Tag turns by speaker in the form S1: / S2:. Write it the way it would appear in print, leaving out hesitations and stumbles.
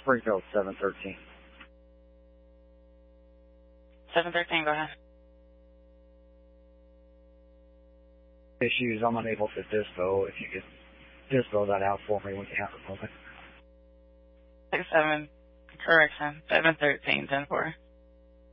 S1: Springfield 713.
S2: 713, go ahead.
S1: Issues, I'm unable to dispo. If you could dispo that out for me when you have a moment.
S2: 67, correction, 713, 10-4.